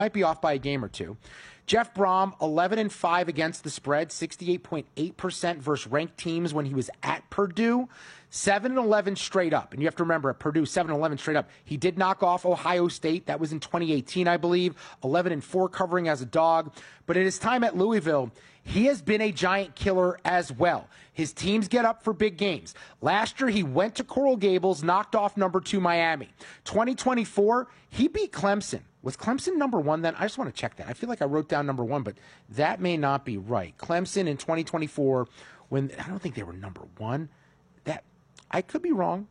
Might be off by a game or two. Jeff Brom, 11-5 against the spread, 68.8% versus ranked teams when he was at Purdue. 7-11 straight up. And you have to remember, at Purdue, 7-11 straight up. He did knock off Ohio State. That was in 2018, I believe. 11-4 covering as a dog. But at his time at Louisville, he has been a giant killer as well. His teams get up for big games. Last year, he went to Coral Gables, knocked off number 2 Miami. 2024, he beat Clemson. Was Clemson number 1 then? I just want to check that. I feel like I wrote down number 1, but that may not be right. Clemson in 2024, when I don't think they were number 1. That I could be wrong.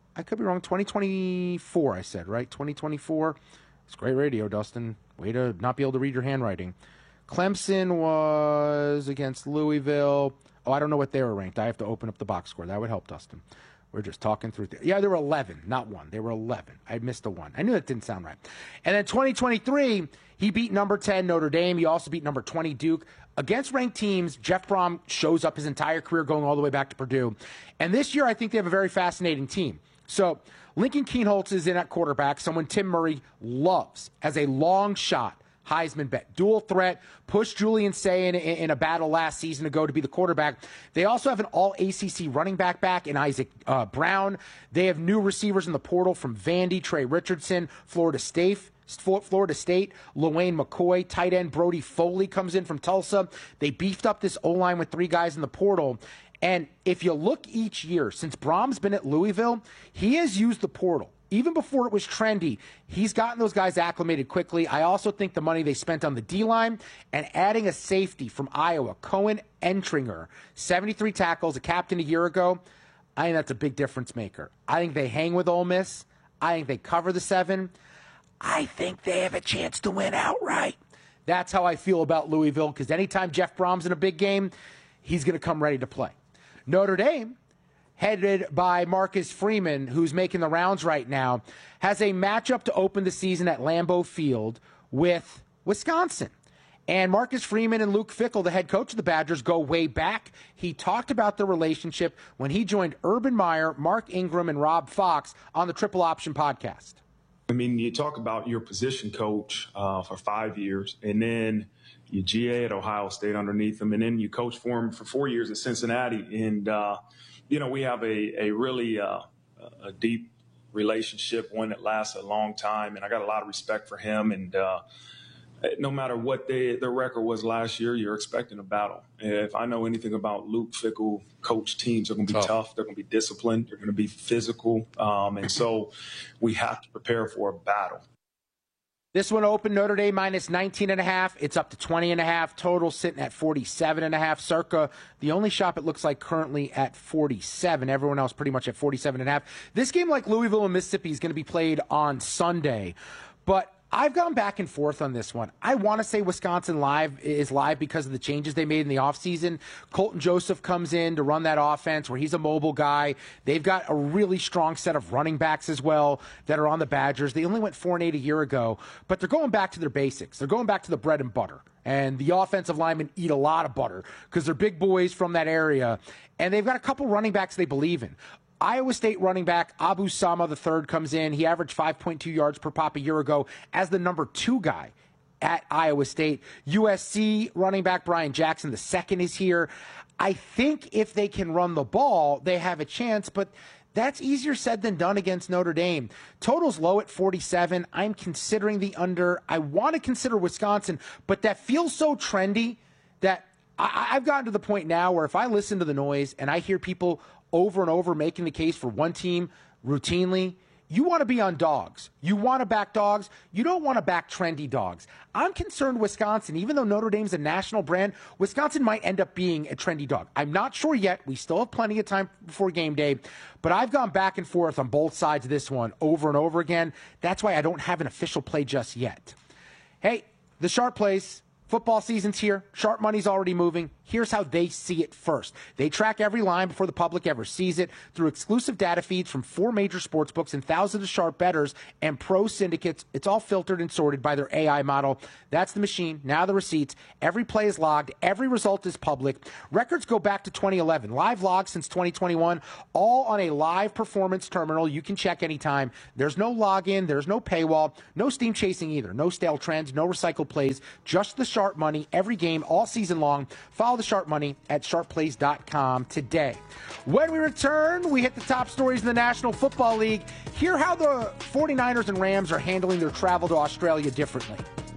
2024, I said, right? 2024. It's great radio, Dustin. Way to not be able to read your handwriting. Clemson was against Louisville. Oh, I don't know what they were ranked. I have to open up the box score. That would help, Dustin. We're just talking through. Yeah, they were 11, not 1. They were 11. I missed a 1. I knew that didn't sound right. And then 2023, he beat number 10 Notre Dame. He also beat number 20 Duke. Against ranked teams, Jeff Brom shows up his entire career going all the way back to Purdue. And this year, I think they have a very fascinating team. So Lincoln Kienholz is in at quarterback, someone Tim Murray loves as a long shot Heisman bet. Dual threat, pushed Julian Say in a battle last season ago to be the quarterback. They also have an all-ACC running back in Isaac Brown. They have new receivers in the portal from Vandy, Trey Richardson, Florida State, Luane McCoy, tight end Brody Foley comes in from Tulsa. They beefed up this O-line with 3 guys in the portal. And if you look each year, since Brom's been at Louisville, he has used the portal. Even before it was trendy, he's gotten those guys acclimated quickly. I also think the money they spent on the D-line and adding a safety from Iowa, Cohen Entringer, 73 tackles, a captain a year ago, I think that's a big difference maker. I think they hang with Ole Miss. I think they cover the 7. I think they have a chance to win outright. That's how I feel about Louisville, because anytime Jeff Brom's in a big game, he's going to come ready to play. Notre Dame, headed by Marcus Freeman, who's making the rounds right now, has a matchup to open the season at Lambeau Field with Wisconsin. And Marcus Freeman and Luke Fickell, the head coach of the Badgers, go way back. He talked about the relationship when he joined Urban Meyer, Mark Ingram, and Rob Fox on the Triple Option podcast. I mean, you talk about your position coach for 5 years, and then you GA at Ohio State underneath him, and then you coach for him for 4 years at Cincinnati. And, we have a really a deep relationship, one that lasts a long time, and I got a lot of respect for him. And no matter what their record was last year, you're expecting a battle. If I know anything about Luke Fickell, coach teams are going to be tough. They're going to be disciplined. They're going to be physical. And so we have to prepare for a battle. This one opened Notre Dame minus 19.5. It's up to 20.5. Total sitting at 47.5. Circa, the only shop it looks like currently at 47. Everyone else pretty much at 47.5. This game, like Louisville and Mississippi, is going to be played on Sunday. But I've gone back and forth on this one. I want to say Wisconsin is live because of the changes they made in the offseason. Colton Joseph comes in to run that offense where he's a mobile guy. They've got a really strong set of running backs as well that are on the Badgers. They only went 4-8 a year ago, but they're going back to their basics. They're going back to the bread and butter. And the offensive linemen eat a lot of butter because they're big boys from that area. And they've got a couple running backs they believe in. Iowa State running back Abu Sama III comes in. He averaged 5.2 yards per pop a year ago as the number 2 guy at Iowa State. USC running back Brian Jackson II is here. I think if they can run the ball, they have a chance, but that's easier said than done against Notre Dame. Total's low at 47. I'm considering the under. I want to consider Wisconsin, but that feels so trendy that I've gotten to the point now where if I listen to the noise and I hear people over and over making the case for one team routinely, you want to be on dogs. You want to back dogs. You don't want to back trendy dogs. I'm concerned Wisconsin, even though Notre Dame's a national brand, Wisconsin might end up being a trendy dog. I'm not sure yet. We still have plenty of time before game day, but I've gone back and forth on both sides of this one over and over again. That's why I don't have an official play just yet. Hey, the sharp plays Football season's here. Sharp Money's already moving. Here's how they see it first. They track every line before the public ever sees it through exclusive data feeds from 4 major sportsbooks and thousands of sharp bettors and pro syndicates. It's all filtered and sorted by their AI model. That's the machine. Now the receipts. Every play is logged. Every result is public. Records go back to 2011. Live logs since 2021. All on a live performance terminal. You can check anytime. There's no login. There's no paywall. No steam chasing either. No stale trends. No recycled plays. Just the Sharp Money. Every game all season long. Follow the Sharp Money at sharpplays.com today. When we return, we hit the top stories in the National Football League. Hear how the 49ers and Rams are handling their travel to Australia differently.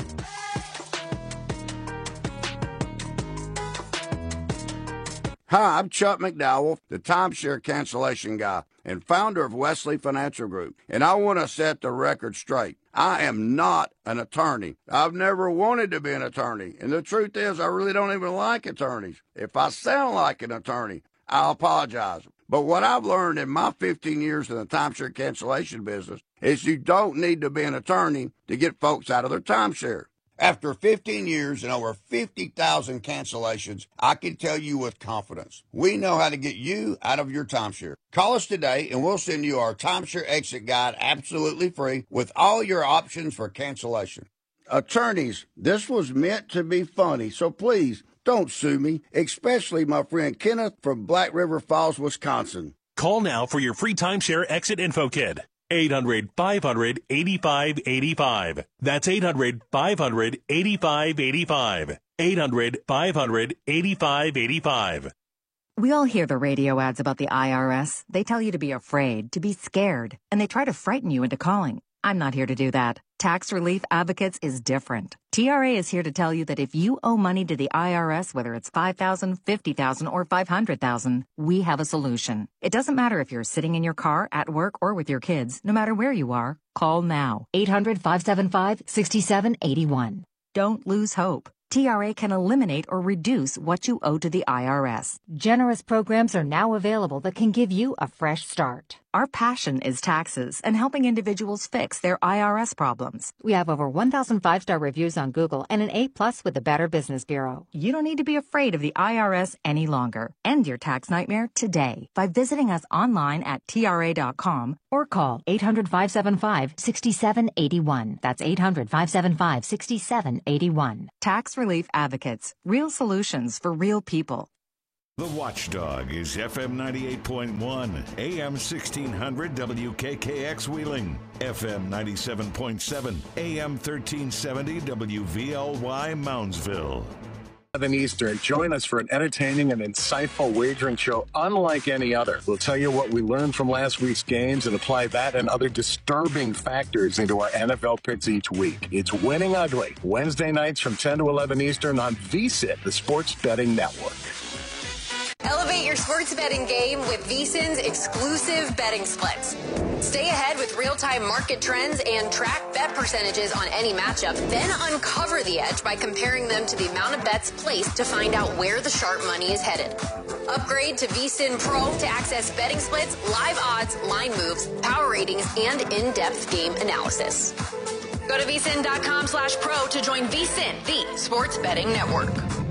Hi, I'm Chuck McDowell, the timeshare cancellation guy and founder of Wesley Financial Group, and I want to set the record straight. I am not an attorney. I've never wanted to be an attorney, and the truth is I really don't even like attorneys. If I sound like an attorney, I'll apologize. But what I've learned in my 15 years in the timeshare cancellation business is you don't need to be an attorney to get folks out of their timeshare. After 15 years and over 50,000 cancellations, I can tell you with confidence, we know how to get you out of your timeshare. Call us today and we'll send you our timeshare exit guide absolutely free with all your options for cancellation. Attorneys, this was meant to be funny, so please don't sue me, especially my friend Kenneth from Black River Falls, Wisconsin. Call now for your free timeshare exit info kit. 800-500-8585. That's 800-500-8585. 800-500-8585. We all hear the radio ads about the IRS. They tell you to be afraid, to be scared, and they try to frighten you into calling. I'm not here to do that. Tax Relief Advocates is different. TRA is here to tell you that if you owe money to the IRS, whether it's $5,000, $50,000, or $500,000, we have a solution. It doesn't matter if you're sitting in your car, at work, or with your kids. No matter where you are, call now. 800-575-6781. Don't lose hope. TRA can eliminate or reduce what you owe to the IRS. Generous programs are now available that can give you a fresh start. Our passion is taxes and helping individuals fix their IRS problems. We have over 1,000 5-star reviews on Google and an A+ with the Better Business Bureau. You don't need to be afraid of the IRS any longer. End your tax nightmare today by visiting us online at TRA.com or call 800-575-6781. That's 800-575-6781. Tax Relief Advocates. Real solutions for real people. The Watchdog is FM 98.1, AM 1600 WKKX Wheeling, FM 97.7, AM 1370 WVLY Moundsville. 11 Eastern. Join us for an entertaining and insightful wagering show unlike any other. We'll tell you what we learned from last week's games and apply that and other disturbing factors into our NFL picks each week. It's Winning Ugly, Wednesday nights from 10 to 11 Eastern on VSiN, the Sports Betting Network. Elevate your sports betting game with VSiN's exclusive betting splits. Stay ahead with real-time market trends and track bet percentages on any matchup, then uncover the edge by comparing them to the amount of bets placed to find out where the sharp money is headed. Upgrade to VSiN Pro to access betting splits, live odds, line moves, power ratings, and in-depth game analysis. Go to VSiN.com/pro to join VSiN, the sports betting network.